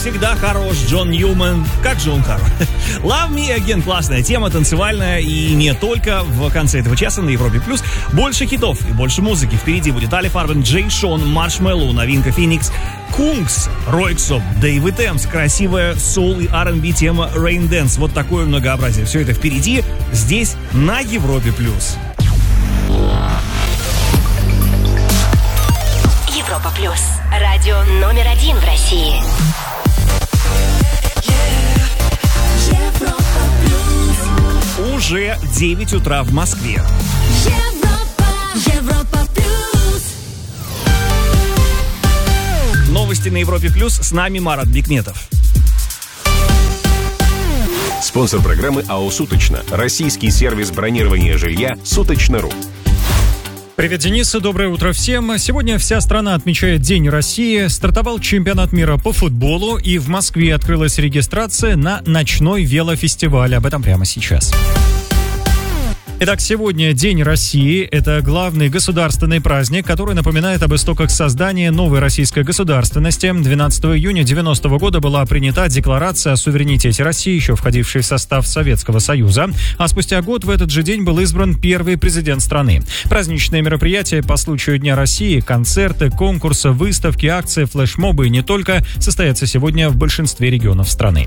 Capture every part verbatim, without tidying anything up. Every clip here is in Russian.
всегда хорош Джон Ньюман. Как же он хорош. Love Me Again. Классная тема, танцевальная. И не только в конце этого часа на Европе Плюс. Больше хитов и больше музыки. Впереди будет Али Фарбен, Джей Шон, Маршмеллоу, новинка Феникс, Кунгс, Ройксоп, Дэвид Эмс, красивая соул и ар энд би тема Rain Dance. Вот такое многообразие. Все это впереди, здесь, на Европе Плюс. Европа Плюс. Радио номер один в России. Уже девять утра в Москве. Европа, Европа Плюс. Новости на Европе Плюс. С нами Марат Бекметов. Спонсор программы АО «Суточно». Российский сервис бронирования жилья «Суточно.ру». Привет, Денис, доброе утро всем. Сегодня вся страна отмечает День России. Стартовал чемпионат мира по футболу, и в Москве открылась регистрация на ночной велофестиваль. Об этом прямо сейчас. Итак, сегодня День России. Это главный государственный праздник, который напоминает об истоках создания новой российской государственности. двенадцатого июня девяностого года была принята Декларация о суверенитете России, еще входившей в состав Советского Союза. А спустя год в этот же день был избран первый президент страны. Праздничные мероприятия по случаю Дня России, концерты, конкурсы, выставки, акции, флешмобы и не только состоятся сегодня в большинстве регионов страны.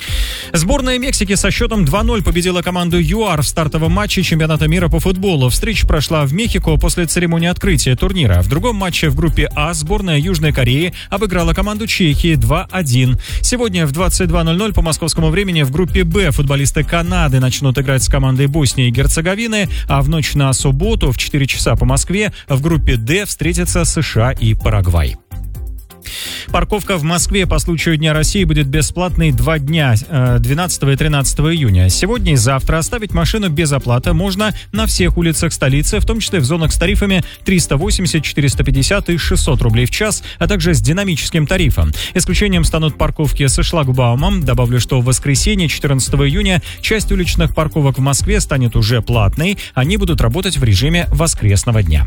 Сборная Мексики со счетом два ноль победила команду ЮАР в стартовом матче чемпионата мира по футболу. Встреча прошла в Мехико после церемонии открытия турнира. В другом матче в группе А сборная Южной Кореи обыграла команду Чехии два один. Сегодня в двадцать два ноль ноль по московскому времени в группе Б футболисты Канады начнут играть с командой Боснии и Герцеговины, а в ночь на субботу в четыре часа по Москве в группе Д встретятся США и Парагвай. Парковка в Москве по случаю Дня России будет бесплатной два дня, двенадцатого и тринадцатого июня. Сегодня и завтра оставить машину без оплаты можно на всех улицах столицы, в том числе в зонах с тарифами триста восемьдесят, четыреста пятьдесят и шестьсот рублей в час, а также с динамическим тарифом. Исключением станут парковки со шлагбаумом. Добавлю, что в воскресенье, четырнадцатого июня, часть уличных парковок в Москве станет уже платной. Они будут работать в режиме воскресного дня.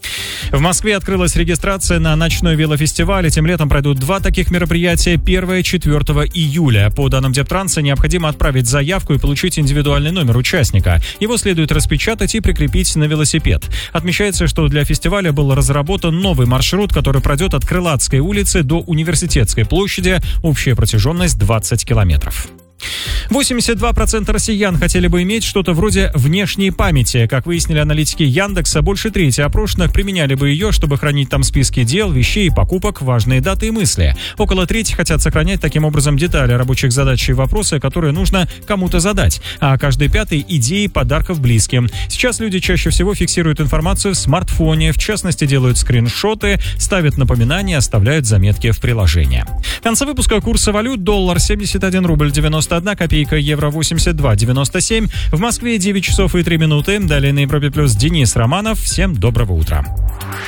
В Москве открылась регистрация на ночной велофестиваль. Этим летом пройдут два таких мероприятия первого и четвёртого июля. По данным Дептранса, необходимо отправить заявку и получить индивидуальный номер участника. Его следует распечатать и прикрепить на велосипед. Отмечается, что для фестиваля был разработан новый маршрут, который пройдет от Крылатской улицы до Университетской площади. Общая протяженность двадцать километров. восемьдесят два процента россиян хотели бы иметь что-то вроде внешней памяти. Как выяснили аналитики Яндекса, больше трети опрошенных применяли бы ее, чтобы хранить там списки дел, вещей, покупок, важные даты и мысли. Около трети хотят сохранять таким образом детали рабочих задач и вопросы, которые нужно кому-то задать. А каждый пятый — идеи подарков близким. Сейчас люди чаще всего фиксируют информацию в смартфоне, в частности делают скриншоты, ставят напоминания, оставляют заметки в приложение. В конце выпуска курсы валют: доллар семьдесят один рубль девяносто одна копейка, евро восемьдесят два девяносто семь. В Москве девять часов и три минуты. Далее на Европе Плюс Денис Романов. Всем доброго утра.